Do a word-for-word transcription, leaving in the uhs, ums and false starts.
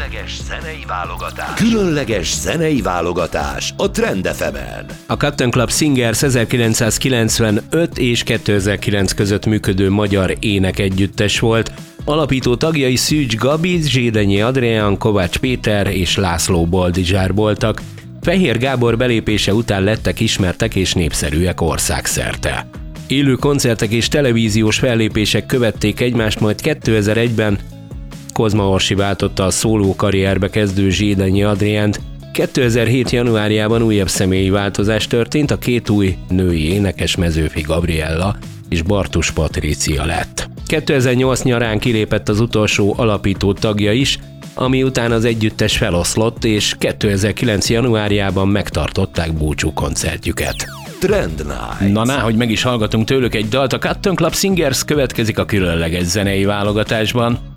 Különleges zenei válogatás. Különleges zenei válogatás a Trend ef emen. A Cotton Club Singers ezerkilencszázkilencvenöt és kétezer-kilenc között működő magyar énekegyüttes volt. Alapító tagjai Szűcs Gabi, Zsédenyi Adrián, Kovács Péter és László Boldizsár voltak. Fehér Gábor belépése után lettek ismertek és népszerűek országszerte. Élő koncertek és televíziós fellépések követték egymást, majd kétezer-egyben Kozma Orsi váltotta a szóló karrierbe kezdő Zsédenyi Adriánt. kétezer-hét januárjában újabb személyi változás történt, a két új női énekes Mezőfi Gabriella és Bartus Patrícia lett. kétezer-nyolc nyarán kilépett az utolsó alapító tagja is, ami után az együttes feloszlott, és kétezer-kilenc januárjában megtartották búcsú koncertjüket. Trend Night. Na, ná, hogy meg is hallgatunk tőlük egy dalt, a Cotton Club Singers következik a különleges zenei válogatásban.